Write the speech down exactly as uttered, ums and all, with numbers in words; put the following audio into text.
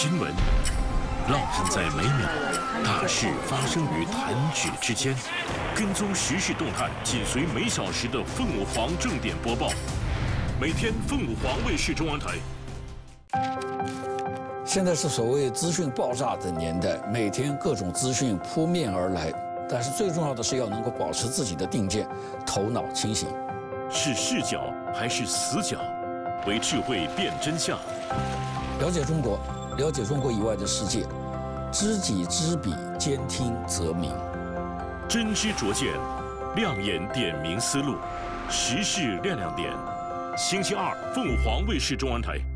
新闻，烙印在每秒，大事发生于弹指之间。跟踪时事动态，紧随每小时的凤舞凰正点播报。每天凤舞凰卫视中文台。 现在是所谓资讯爆炸的年代，每天各种资讯扑面而来，但是最重要的是要能够保持自己的定见，头脑清醒。 是视角还是死角？为智慧辨真相。 了解中国，了解中国以外的世界，知己知彼，兼听则明。 真知灼见，亮眼点明思路，时事亮亮点。星期二，凤凰卫视中文台。